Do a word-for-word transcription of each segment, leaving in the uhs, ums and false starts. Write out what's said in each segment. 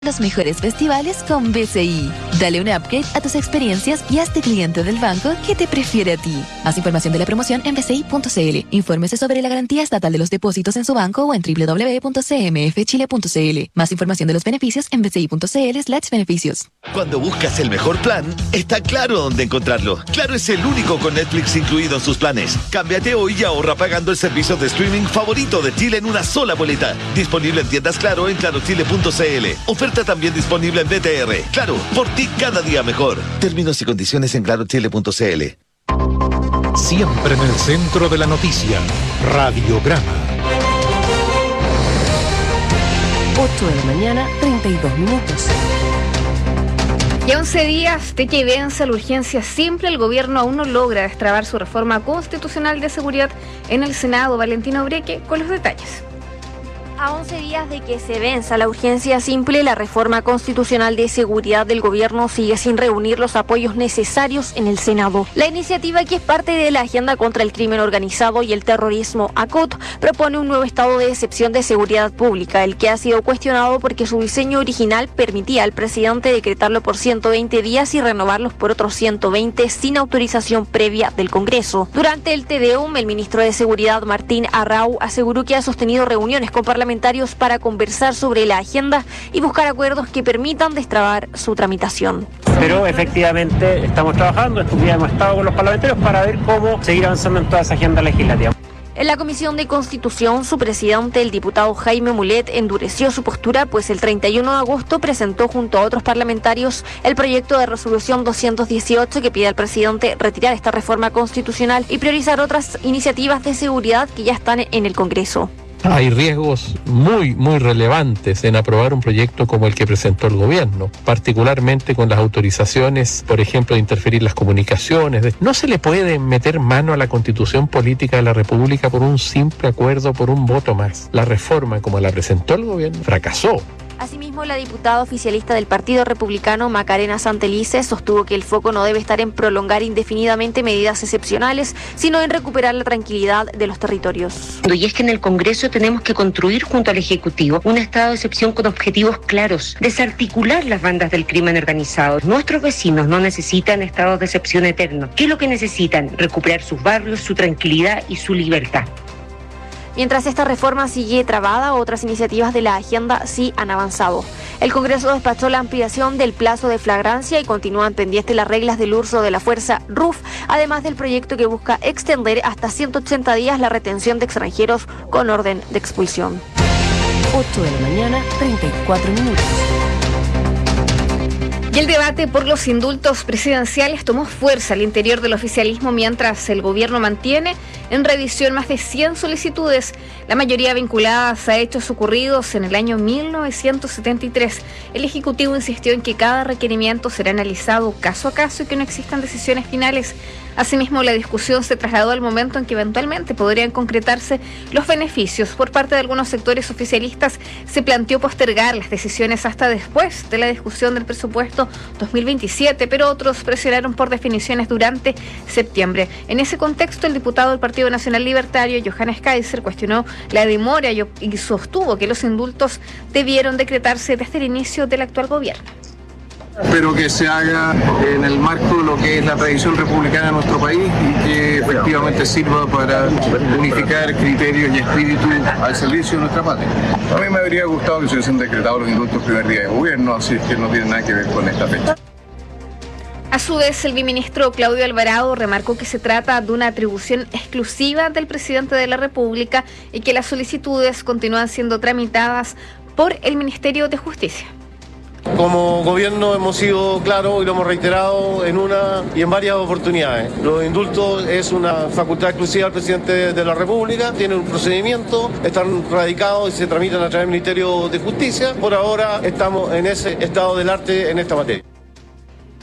Los mejores festivales con B C I. Dale un upgrade a tus experiencias y hazte cliente del banco que te prefiere a ti. Más información de la promoción en b c i punto c l. Infórmese sobre la garantía estatal de los depósitos en su banco o en w w w punto c m f chile punto c l. Más información de los beneficios en b c i punto c l slash beneficios. Cuando buscas el mejor plan, está claro dónde encontrarlo. Claro es el único con Netflix incluido en sus planes. Cámbiate hoy y ahorra pagando el servicio de streaming favorito de Chile en una sola boleta. Disponible en tiendas Claro en claro chile punto c l. Oferta también disponible en B T R. Claro, por ti cada día mejor. Términos y condiciones en claro chile punto c l. Siempre en el centro de la noticia. Radiograma. ocho de la mañana, treinta y dos minutos. Y a once días de que vence la urgencia simple, el gobierno aún no logra destrabar su reforma constitucional de seguridad en el Senado. Valentina Obreque con los detalles. A once días de que se venza la urgencia simple, la reforma constitucional de seguridad del gobierno sigue sin reunir los apoyos necesarios en el Senado. La iniciativa, que es parte de la Agenda contra el Crimen Organizado y el Terrorismo, A C O T, propone un nuevo estado de excepción de seguridad pública, el que ha sido cuestionado porque su diseño original permitía al presidente decretarlo por ciento veinte días y renovarlos por otros ciento veinte sin autorización previa del Congreso. Durante el Te Deum, el ministro de Seguridad, Martín Arrau, aseguró que ha sostenido reuniones con parlamentarios para conversar sobre la agenda y buscar acuerdos que permitan destrabar su tramitación. Pero efectivamente estamos trabajando, estos días hemos estado con los parlamentarios para ver cómo seguir avanzando en toda esa agenda legislativa. En la Comisión de Constitución, su presidente, el diputado Jaime Mulet, endureció su postura, pues el treinta y uno de agosto presentó junto a otros parlamentarios el proyecto de resolución doscientos dieciocho que pide al presidente retirar esta reforma constitucional y priorizar otras iniciativas de seguridad que ya están en el Congreso. Hay riesgos muy, muy relevantes en aprobar un proyecto como el que presentó el gobierno, particularmente con las autorizaciones, por ejemplo, de interferir las comunicaciones. No se le puede meter mano a la Constitución Política de la República por un simple acuerdo, por un voto más. La reforma, como la presentó el gobierno, fracasó. Asimismo, la diputada oficialista del Partido Republicano, Macarena Santelice, sostuvo que el foco no debe estar en prolongar indefinidamente medidas excepcionales, sino en recuperar la tranquilidad de los territorios. Y es que en el Congreso tenemos que construir junto al Ejecutivo un estado de excepción con objetivos claros, desarticular las bandas del crimen organizado. Nuestros vecinos no necesitan estados de excepción eternos. ¿Qué es lo que necesitan? Recuperar sus barrios, su tranquilidad y su libertad. Mientras esta reforma sigue trabada, otras iniciativas de la agenda sí han avanzado. El Congreso despachó la ampliación del plazo de flagrancia y continúan pendientes las reglas del uso de la fuerza R U F, además del proyecto que busca extender hasta ciento ochenta días la retención de extranjeros con orden de expulsión. ocho de la mañana, treinta y cuatro minutos. Y el debate por los indultos presidenciales tomó fuerza al interior del oficialismo mientras el gobierno mantiene en revisión más de cien solicitudes, la mayoría vinculadas a hechos ocurridos en el año mil novecientos setenta y tres. El Ejecutivo insistió en que cada requerimiento será analizado caso a caso y que no existan decisiones finales. Asimismo, la discusión se trasladó al momento en que eventualmente podrían concretarse los beneficios. Por parte de algunos sectores oficialistas se planteó postergar las decisiones hasta después de la discusión del presupuesto dos mil veintisiete, pero otros presionaron por definiciones durante septiembre. En ese contexto, el diputado del Partido Nacional Libertario, Johannes Kaiser, cuestionó la demora y, y sostuvo que los indultos debieron decretarse desde el inicio del actual gobierno. Pero que se haga en el marco de lo que es la tradición republicana de nuestro país y que efectivamente sirva para unificar criterios y espíritu al servicio de nuestra patria. A mí me habría gustado que se hubiesen decretado los indultos el primer día de gobierno, así es que no tiene nada que ver con esta fecha. A su vez, el viceministro Claudio Alvarado remarcó que se trata de una atribución exclusiva del presidente de la República y que las solicitudes continúan siendo tramitadas por el Ministerio de Justicia. Como gobierno hemos sido claros y lo hemos reiterado en una y en varias oportunidades. Los indultos es una facultad exclusiva del presidente de la República, tienen un procedimiento, están radicados y se tramitan a través del Ministerio de Justicia. Por ahora estamos en ese estado del arte en esta materia.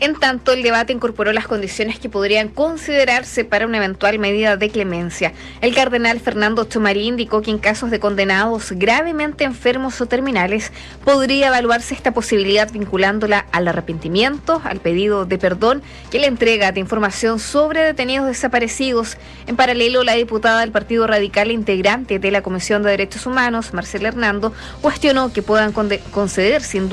En tanto, el debate incorporó las condiciones que podrían considerarse para una eventual medida de clemencia. El cardenal Fernando Chomarí indicó que en casos de condenados gravemente enfermos o terminales podría evaluarse esta posibilidad vinculándola al arrepentimiento, al pedido de perdón y la entrega de información sobre detenidos desaparecidos. En paralelo, la diputada del Partido Radical integrante de la Comisión de Derechos Humanos, Marcela Hernando, cuestionó que puedan conceder sin duda